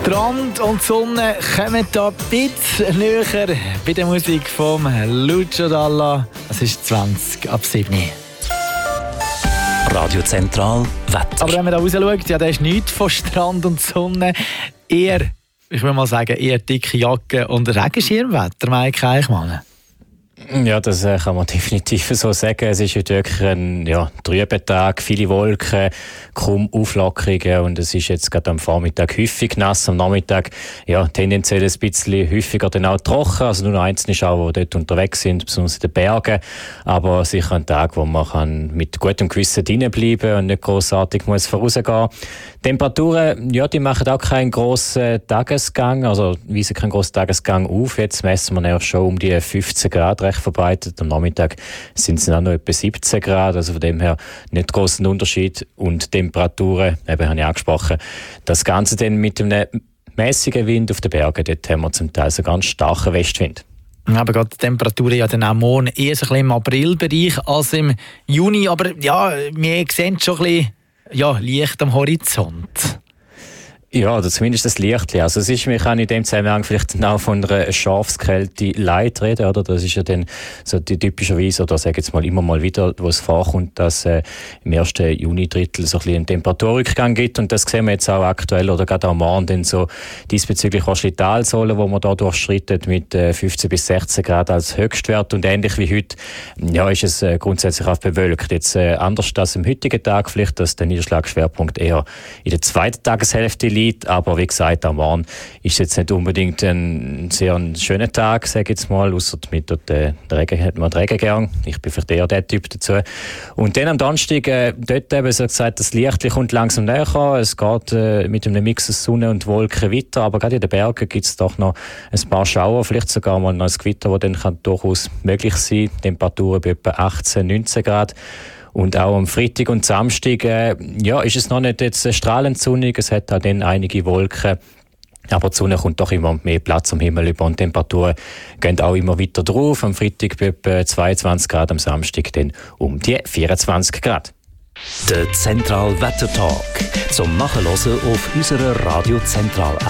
Strand und Sonne kommen da ein bisschen näher bei der Musik von Lucio Dalla. Es ist 20 ab 7. Radio Zentral Wetter. Aber wenn man da raus schaut, ja, da ist nichts von Strand und Sonne. Eher, ich will mal sagen, eher dicke Jacke und Regenschirmwetter, Mike Eichmann. Ja, das kann man definitiv so sagen. Es ist heute wirklich ein trüber Tag, viele Wolken, kaum Auflockerungen und es ist jetzt gerade am Vormittag häufig nass, am Nachmittag tendenziell ein bisschen häufiger dann auch trocken, also nur noch einzelne Schauer, die dort unterwegs sind, besonders in den Bergen, aber sicher ein Tag, wo man kann mit gutem Gewissen drinnen bleiben und nicht grossartig muss vorausgehen. Temperaturen, die machen auch keinen grossen Tagesgang, also weisen keinen grossen Tagesgang auf. Jetzt messen wir ja schon um die 15 Grad recht verbreitet. Am Nachmittag sind es auch noch etwa 17 Grad, also von dem her nicht grossen Unterschied. Und Temperaturen, eben habe ich angesprochen, das Ganze dann mit einem mäßigen Wind auf den Bergen, dort haben wir zum Teil so ganz starken Westwind. Aber gerade die Temperaturen ja dann auch morgen eher so ein bisschen im Aprilbereich als im Juni, aber ja, wir sehen schon ein bisschen Licht am Horizont. Ja, oder zumindest das Licht. Also es ist, man kann in dem Zusammenhang vielleicht auch von einer Schafskälte light reden, oder? Das ist ja dann so die typischerweise, oder sage jetzt mal immer mal wieder, wo es vorkommt, dass im ersten Juni-Drittel so ein bisschen einen Temperaturrückgang gibt und das sehen wir jetzt auch aktuell oder gerade am Morgen dann so diesbezüglich auch Talsohlen, wo man da durchschreitet mit 15 bis 16 Grad als Höchstwert und ähnlich wie heute, ist es grundsätzlich auch bewölkt. Jetzt anders als am heutigen Tag vielleicht, dass der Niederschlagsschwerpunkt eher in der zweiten Tageshälfte liegt. Aber wie gesagt, am Morgen ist es jetzt nicht unbedingt ein sehr schöner Tag, sage ich jetzt mal, ausser mit den Regen hat man den Regen gern. Ich bin vielleicht eher der Typ dazu. Und dann am Donnerstag, dort eben, so gesagt, das Licht kommt langsam näher. Es geht mit einem Mix aus Sonne und Wolken weiter, aber gerade in den Bergen gibt es doch noch ein paar Schauer, vielleicht sogar mal noch ein Gewitter, das dann kann durchaus möglich sein. Temperaturen bei etwa 18, 19 Grad. Und auch am Freitag und Samstag, ist es noch nicht jetzt strahlend sonnig. Es hat auch dann einige Wolken. Aber die Sonne kommt doch immer mehr Platz am Himmel über und die Temperaturen gehen auch immer weiter drauf. Am Freitag bei etwa 22 Grad, am Samstag dann um die 24 Grad. Der Zentral Wetter Talk. Zum Nachhören auf unserer Radio Zentral App.